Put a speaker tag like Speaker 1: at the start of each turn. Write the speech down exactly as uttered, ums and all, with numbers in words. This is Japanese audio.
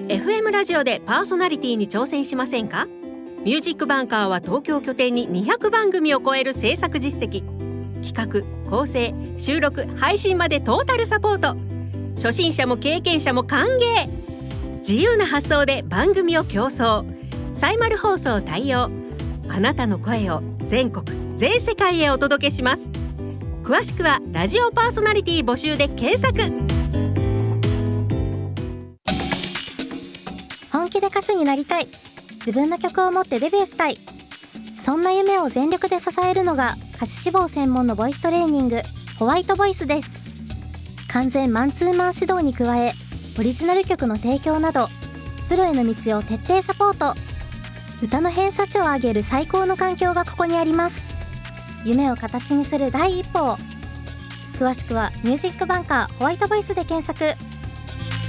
Speaker 1: エフエム ラジオでパーソナリティに挑戦しませんか？ミュージックバンカーは東京拠点ににひゃくばんぐみを超える制作実績、企画、構成、収録、配信までトータルサポート。初心者も経験者も歓迎。自由な発想で番組を競争。サイマル放送対応。あなたの声を全国全世界へお届けします。詳しくはラジオパーソナリティ募集で検索。
Speaker 2: 本気で歌手になりたい、自分の曲を持ってデビューしたい、そんな夢を全力で支えるのが歌手志望専門のボイストレーニング、ホワイトボイスです。完全マンツーマン指導に加え、オリジナル曲の提供などプロへの道を徹底サポート。歌の偏差値を上げる最高の環境がここにあります。夢を形にする第一歩を。詳しくはミュージックバンカーホワイトボイスで検索。